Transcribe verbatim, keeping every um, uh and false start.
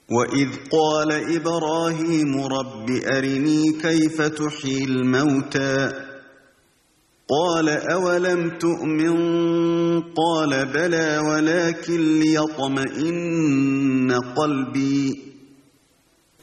وإذ قال إبراهيم رب أرني كيف تحيي الموتى قال أولم تؤمن قال بلى ولكن ليطمئن قلبي